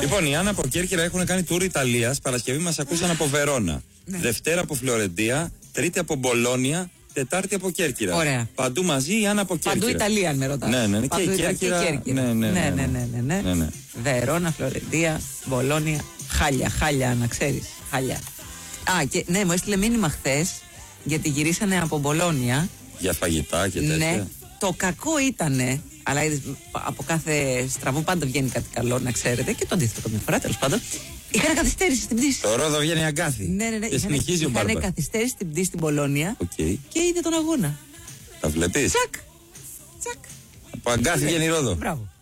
Λοιπόν, η Άννα από Κέρκυρα έχουν κάνει tour Ιταλίας. Παρασκευή μας ακούσαν από Βερόνα. Δευτέρα από Φλωρεντία. Τρίτη από Μπολόνια. Τετάρτη από Κέρκυρα. Ωραία. Παντού μαζί η Άννα από Κέρκυρα. Παντού Ιταλία, αν με ρωτάς. Ναι. Και η Κέρκυρα. Ναι. Βερόνα, Φλωρεντία, Μπολόνια. Χάλια, να ξέρεις. Χάλια. Και ναι, μου έστειλε μήνυμα χθες γιατί γυρίσανε από Μπολόνια. Για φαγητά και τέτοια. Ναι. Το κακό ήτανε, αλλά από κάθε στραβό πάντα βγαίνει κάτι καλό, να ξέρετε, και το αντίθετο καμιά φορά, τέλος πάντων. Είχαν καθυστέρηση στην πτήση. Το ρόδο βγαίνει αγκάθι. Ναι. Και συνεχίζει ο Μπάρμπαρ. Είχαν καθυστέρηση στην πτήση στην Πολώνια και είδε τον αγώνα. Τα βλέπεις. Τσακ. Από αγκάθι βγαίνει ρόδο. Μπράβο.